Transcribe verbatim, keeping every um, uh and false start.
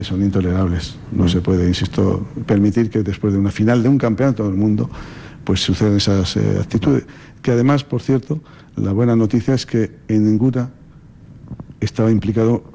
Son intolerables. No se puede, insisto, permitir que después de una final de un campeonato del mundo pues sucedan esas eh, actitudes. Que además, por cierto, la buena noticia es que en ninguna estaba implicado